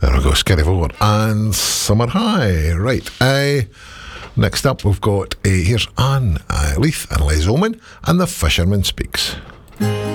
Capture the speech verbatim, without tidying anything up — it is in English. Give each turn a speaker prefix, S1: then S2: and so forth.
S1: There we go, Scary Forward and Summer High. Right, uh, next up we've got, uh, here's Anne uh, Leith and Les Oman and The Fisherman Speaks.